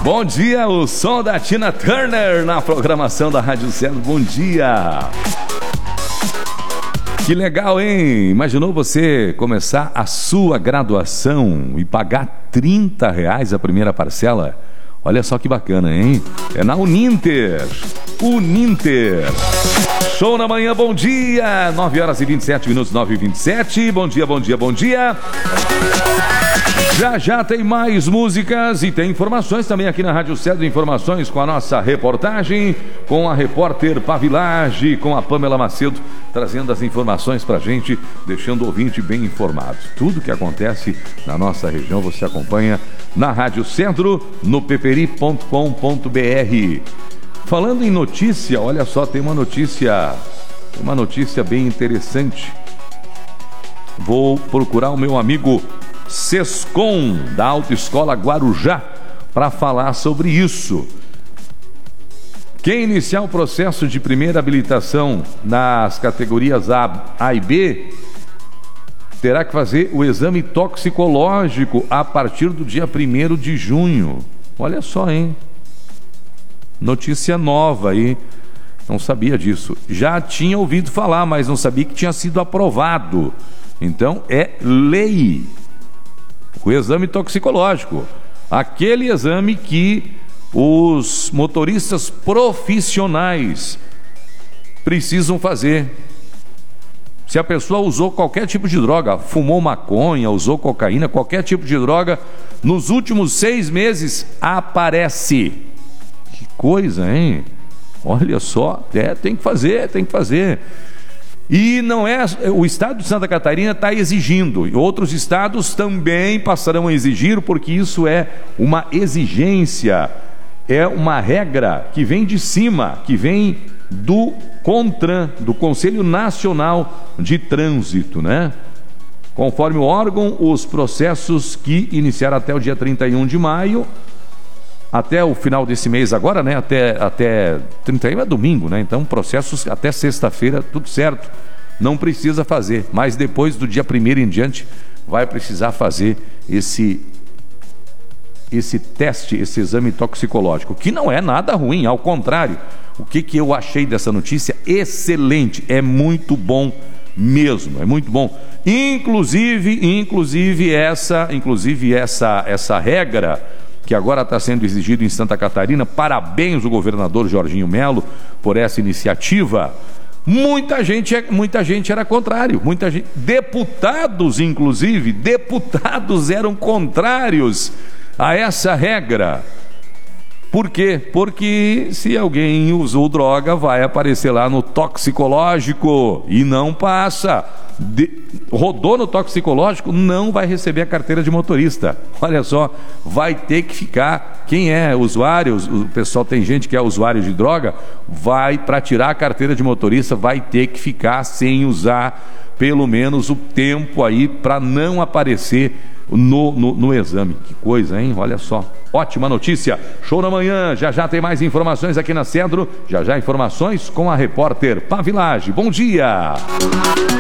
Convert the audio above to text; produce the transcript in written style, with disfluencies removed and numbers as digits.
Bom dia, o som da Tina Turner na programação da Rádio Cedro. Bom dia. Que legal, hein? Imaginou você começar a sua graduação e pagar R$30 a primeira parcela? Olha só que bacana, hein? É na Uninter. Uninter. Show na manhã, bom dia. 9h27, 9h27. Bom dia, bom dia, bom dia. Já tem mais músicas e tem informações também aqui na Rádio Cedro. Informações com a nossa reportagem, com a repórter Pavilage, com a Pamela Macedo, trazendo as informações pra gente, deixando o ouvinte bem informado. Tudo que acontece na nossa região você acompanha na Rádio Cedro, no peperi.com.br. Falando em notícia, olha só, tem uma notícia bem interessante. Vou procurar o meu amigo Sescom, da Autoescola Guarujá, para falar sobre isso. Quem iniciar o processo de primeira habilitação nas categorias A e B terá que fazer o exame toxicológico a partir do dia 1º de junho. Olha só, hein? Notícia nova aí. Não sabia disso. Já tinha ouvido falar, mas não sabia que tinha sido aprovado. Então é lei. O exame toxicológico, aquele exame que os motoristas profissionais precisam fazer. Se a pessoa usou qualquer tipo de droga, fumou maconha, usou cocaína, qualquer tipo de droga, nos últimos 6 meses aparece. Que coisa, hein? Olha só, tem que fazer. E não é, o estado de Santa Catarina está exigindo, e outros estados também passarão a exigir, porque isso é uma exigência, é uma regra que vem de cima, que vem do CONTRAN, do Conselho Nacional de Trânsito, né? Conforme o órgão, os processos que iniciaram até o dia 31 de maio, até o final desse mês agora, né? Até 31 é domingo, né? Então processos até sexta-feira, tudo certo. Não precisa fazer, mas depois do dia 1º em diante vai precisar fazer esse teste, esse exame toxicológico, que não é nada ruim, ao contrário. O que eu achei dessa notícia? Excelente, é muito bom mesmo, é muito bom. Inclusive essa regra que agora está sendo exigido em Santa Catarina. Parabéns ao governador Jorginho Melo por essa iniciativa. Muita gente era contrário, deputados eram contrários a essa regra. Por quê? Porque se alguém usou droga, vai aparecer lá no toxicológico e não passa. Rodou no toxicológico, não vai receber a carteira de motorista. Olha só, vai ter que ficar. Quem é usuário, o pessoal, tem gente que é usuário de droga, para tirar a carteira de motorista, vai ter que ficar sem usar pelo menos o tempo aí para não aparecer no exame. Que coisa, hein? Olha só, ótima notícia. Show na manhã, já tem mais informações aqui na Cedro, já informações com a repórter Pavilage. Bom dia.